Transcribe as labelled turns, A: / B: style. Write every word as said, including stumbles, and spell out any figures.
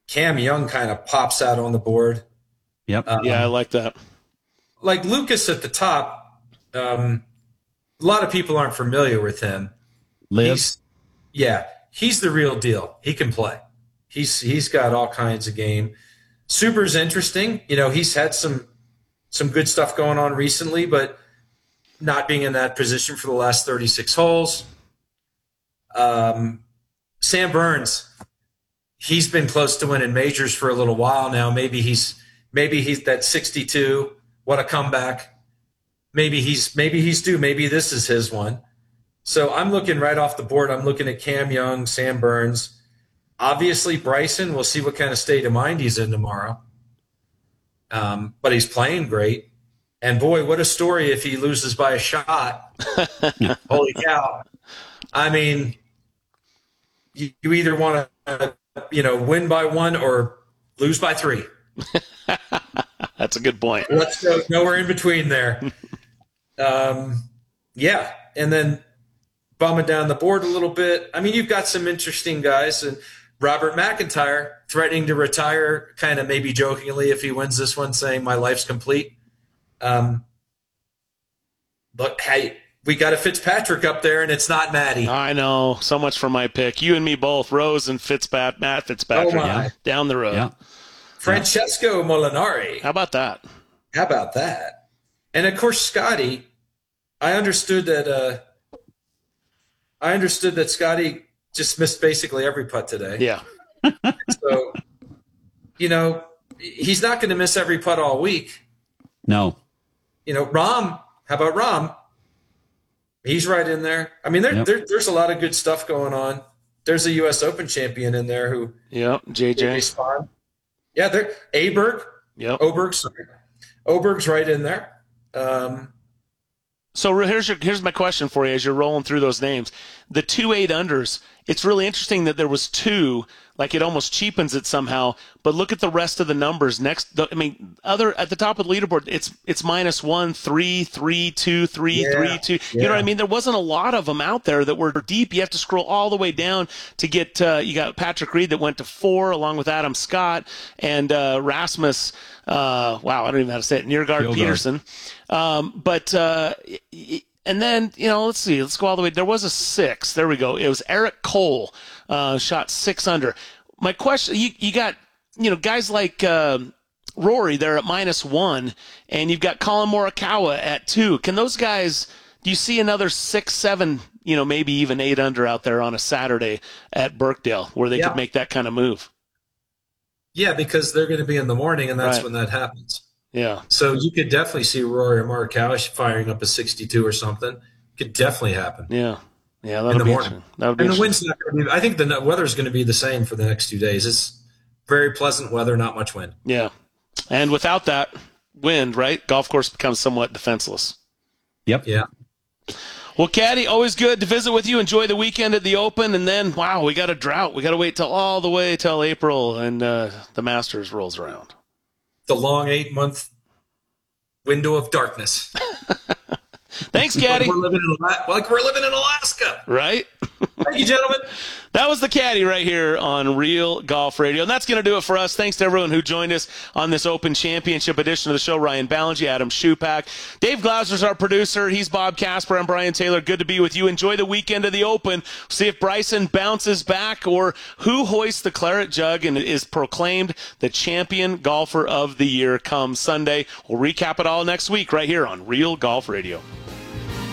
A: Cam Young kind of pops out on the board.
B: Yep.
C: Um, yeah, I like that.
A: Like Lucas at the top, um, a lot of people aren't familiar with him.
B: Liv.
A: He's, yeah, he's the real deal. He can play. He's he's got all kinds of game. Super's interesting. You know, he's had some some good stuff going on recently, but not being in that position for the last thirty-six holes. Um, Sam Burns, he's been close to winning majors for a little while now. Maybe he's maybe he's that sixty-two. What a comeback. Maybe he's maybe he's due. Maybe this is his one. So I'm looking right off the board. I'm looking at Cam Young, Sam Burns. Obviously, Bryson, we'll see what kind of state of mind he's in tomorrow. Um, but he's playing great. And, boy, what a story if he loses by a shot. Holy cow. I mean, you, you either want to, you know, win by one or lose by three.
C: That's a good point.
A: Let's go nowhere in between there. Um, yeah, and then bumming down the board a little bit. I mean, you've got some interesting guys. And Robert McIntyre threatening to retire, kind of maybe jokingly if he wins this one, saying my life's complete. Um, but, hey, we got a Fitzpatrick up there, and it's not Matty.
C: I know. So much for my pick. You and me both, Rose and Fitzpat, Matt Fitzpatrick,
A: oh my.
C: down the road.
B: Yeah.
A: Francesco Molinari.
C: How about that?
A: How about that? And, of course, Scotty, I understood that uh, I understood that Scotty just missed basically every putt today.
C: Yeah.
A: So, you know, he's not going to miss every putt all week.
B: No.
A: You know, Rahm, how about Rahm? He's right in there. I mean, there,
B: Yep.
A: there, there's a lot of good stuff going on. There's a U S Open champion in there who
C: Yep, J J.
A: Yeah, there. Aberg.
C: Yep.
A: Oberg, sorry. Oberg's right in there. Um,
C: So here's your, here's my question for you as you're rolling through those names. The two eight unders, it's really interesting that there was two, like it almost cheapens it somehow, but look at the rest of the numbers. Next, the, I mean, other at the top of the leaderboard, it's it's minus one, three, three, two, three,
A: Yeah,
C: three, two. You
A: yeah.
C: know what I mean? There wasn't a lot of them out there that were deep. You have to scroll all the way down to get, uh, you got Patrick Reed that went to four along with Adam Scott and uh, Rasmus, uh, wow, I don't even know how to say it, Niergaard
B: Fjellgaard.
C: Peterson. Um, but, uh, and then, you know, let's see, let's go all the way. There was a six. There we go. It was Eric Cole, uh, shot six under. My question, you, you got, you know, guys like, uh, Rory there at minus one, and you've got Colin Morikawa at two. Can those guys, do you see another six, seven, you know, maybe even eight under out there on a Saturday at Birkdale where they
A: Yeah.
C: could make that kind of move?
A: yeah, because they're going to be in the morning, and that's
C: Right.
A: when that happens.
C: Yeah.
A: So you could definitely see Rory Morikawa firing up a sixty-two or something. Could definitely happen.
C: Yeah. Yeah.
A: In
C: That'll
A: the
C: be
A: morning.
C: interesting. That would be
A: And the
C: interesting.
A: wind's not going to be – I think the weather's going to be the same for the next two days. It's very pleasant weather, not much wind.
C: Yeah. And without that wind, right, golf course becomes somewhat defenseless.
B: Yep.
A: Yeah.
C: Well, Caddy, always good to visit with you. Enjoy the weekend at the Open. And then, wow, we got a drought. We got to wait till all the way till April and uh, the Masters rolls around.
A: The long eight-month window of darkness.
C: Thanks, Caddy.
A: Like we're living in, Ala- like we're living in Alaska.
C: Right?
A: Thank you, gentlemen.
C: That was the Caddy right here on Real Golf Radio. And that's going to do it for us. Thanks to everyone who joined us on this Open Championship edition of the show. Ryan Ballingy, Adam Shupak. Dave Glauser's our producer. He's Bob Casper. I'm Brian Taylor. Good to be with you. Enjoy the weekend of the Open. See if Bryson bounces back or who hoists the claret jug and is proclaimed the champion golfer of the year come Sunday. We'll recap it all next week right here on Real Golf Radio.